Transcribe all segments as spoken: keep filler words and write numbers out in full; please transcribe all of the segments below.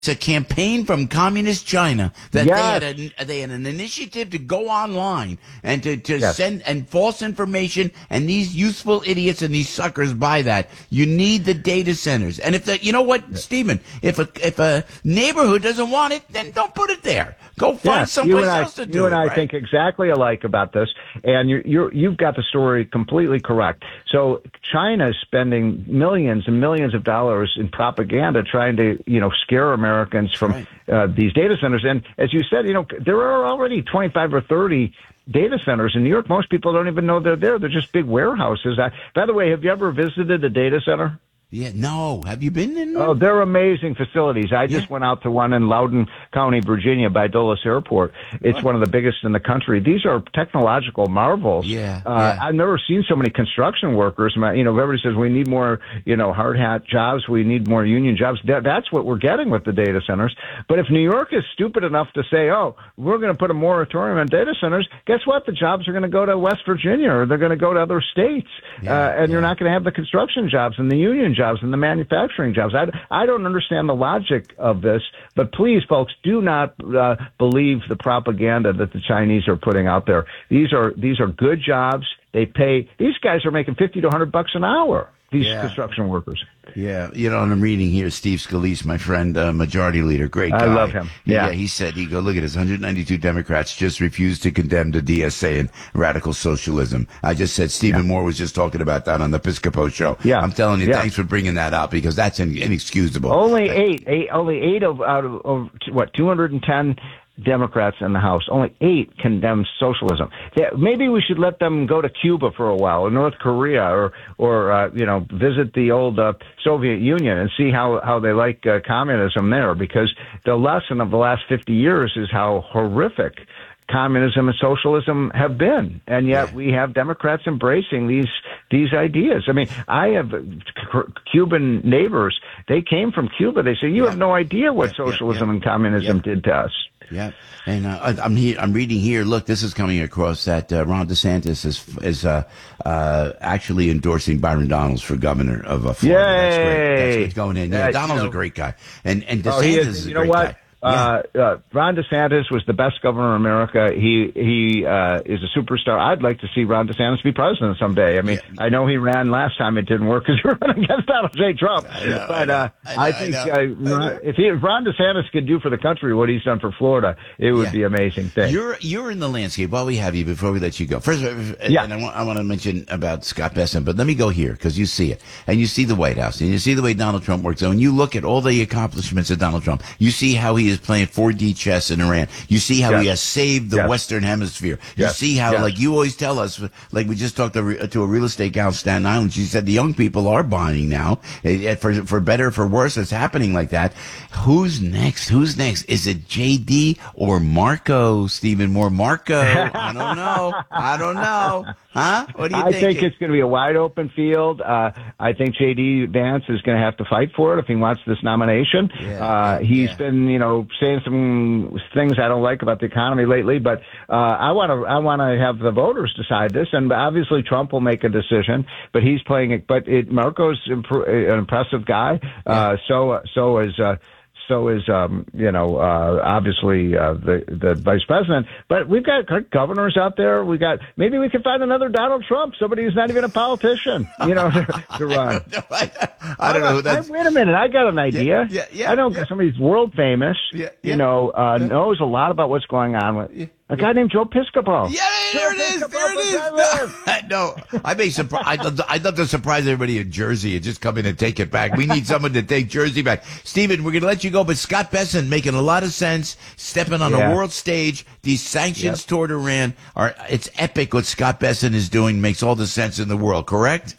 It's a campaign from communist China that Yes. they had a, they had an initiative to go online and to, to Yes. send and false information, and these useful idiots and these suckers buy that. You need the data centers, and if the, you know what, Stephen, if a if a neighborhood doesn't want it, then don't put it there. Go find Yes, someplace you and I, else to do you and it. I right? think exactly alike about this, and you're, you're, you've got the story completely correct. So China is spending millions and millions of dollars in propaganda trying to, you know, scare Americans from right. uh, these data centers. And as you said, you know, there are already twenty-five or thirty data centers in New York. Most people don't even know they're there. They're just big warehouses. I, by the way, have you ever visited a data center? Yeah, no. Have you been in? Oh, they're amazing facilities. I just Yeah. went out to one in Loudoun County, Virginia, by Dulles Airport. It's What? one of the biggest in the country. These are technological marvels. Yeah, Uh, yeah. I've never seen so many construction workers. My- You know, everybody says we need more, you know, hard hat jobs. We need more union jobs. That, that's what we're getting with the data centers. But if New York is stupid enough to say, oh, we're going to put a moratorium on data centers, guess what? The jobs are going to go to West Virginia, or they're going to go to other states. Yeah, uh, and yeah. you're not going to have the construction jobs and the union jobs and the manufacturing jobs. I, I don't understand the logic of this, but please, folks, do not uh, believe the propaganda that the Chinese are putting out there. These are these are good jobs. They pay. These guys are making fifty to a hundred bucks an hour. These Yeah. construction workers. Yeah, you know, and I'm reading here, Steve Scalise, my friend, uh, majority leader, great guy. I love him. Yeah. he said, he go, look at this, one hundred ninety-two Democrats just refused to condemn the D S A and radical socialism. I just said Stephen Yeah. Moore was just talking about that on the Piscopo show. Yeah. I'm telling you, Yeah. thanks for bringing that up, because that's in, inexcusable. Only eight, eight, only eight of out of, of what two hundred ten Democrats in the House. Only eight condemn socialism. They, maybe we should let them go to Cuba for a while, or North Korea, or or uh, you know, visit the old uh, Soviet Union and see how how they like uh, communism there. Because the lesson of the last fifty years is how horrific communism and socialism have been, and yet Yeah. we have Democrats embracing these these ideas. I mean, I have C- Cuban neighbors. They came from Cuba. They say, you Yeah. have no idea what Yeah, yeah, socialism yeah. and communism Yeah. did to us. Yeah, and uh, I- I'm here. I'm reading here. Look, this is coming across that uh, Ron DeSantis is is uh, uh, actually endorsing Byron Donalds for governor of uh, Florida. That's great. That's Yay! what's going in. Yeah, Yeah, you Donald's know- a great guy, and and DeSantis Oh, he is, is. a You know great what? guy. Uh, uh, Ron DeSantis was the best governor in America. He he uh, is a superstar. I'd like to see Ron DeSantis be president someday. I mean, Yeah. I know he ran last time; it didn't work because he ran against Donald J. Trump. I know, but I uh, know, I know, I I think know, uh, I know. if, he, if Ron DeSantis could do for the country what he's done for Florida, it would Yeah. be an amazing thing. You're you're in the landscape. While we have you, before we let you go, first, uh, Yeah. and I want I want to mention about Scott Bessent, but let me go here because you see it, and you see the White House, and you see the way Donald Trump works. And when you look at all the accomplishments of Donald Trump, you see how he is playing four D chess in Iran. You see how Yes. he has saved the Yes. Western Hemisphere. You Yes. see how, Yes. like you always tell us, like we just talked to, re- to a real estate gal in Staten Island. She said the young people are buying now. Eh, eh, For for better or for worse, it's happening like that. Who's next? Who's next? Is it J D or Marco? Stephen Moore? Marco? I don't know. I don't know. Huh? What do you I think? think it's going to be a wide open field. Uh, I think J D Vance is going to have to fight for it if he wants this nomination. Yeah, uh, yeah, he's yeah. been, you know, saying some things I don't like about the economy lately, but uh, I want to I want to have the voters decide this, and obviously Trump will make a decision. But he's playing it. But it, Marco's impr- an impressive guy. Uh, so so is. Uh, So is, um, you know, uh, obviously uh, the the vice president. But we've got governors out there. We got maybe we can find another Donald Trump, somebody who's not even a politician, you know, to, to run. I, I don't know who that's. I, wait a minute, I got an idea. yeah, yeah, I know yeah. somebody's world famous. Yeah, you yeah. know, uh, knows a lot about what's going on with a guy named Joe Piscopo. Yeah, there it is. Joe There it Piscopo is. No, I may surprise. I'd love, to, I'd love to surprise everybody in Jersey and just come in and take it back. We need someone to take Jersey back. Stephen, we're going to let you go, but Scott Bessent making a lot of sense, stepping on Yeah. a world stage. These sanctions Yep. toward Iran are, it's epic what Scott Bessent is doing. Makes all the sense in the world, correct?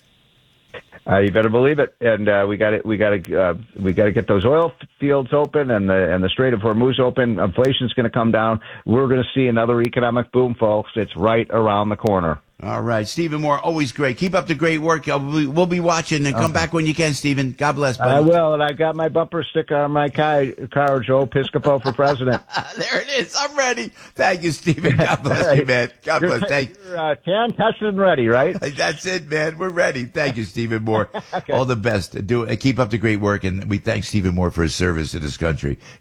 Uh, you better believe it, and uh, we got it. We got to uh, we got to get those oil fields open, and the and the Strait of Hormuz open. Inflation's going to come down. We're going to see another economic boom, folks. It's right around the corner. All right, Stephen Moore, always great. Keep up the great work. We'll be, we'll be watching, and come Okay. back when you can, Stephen. God bless, buddy. I will, and I got my bumper sticker on my car, car Joe Piscopo for president. There it is. I'm ready. Thank you, Stephen. God bless Right. you, man. God You're, bless. Thank you're uh, tan, tested, and ready, right? That's it, man. We're ready. Thank you, Stephen Moore. Okay. All the best. Do keep up the great work, and we thank Stephen Moore for his service to this country.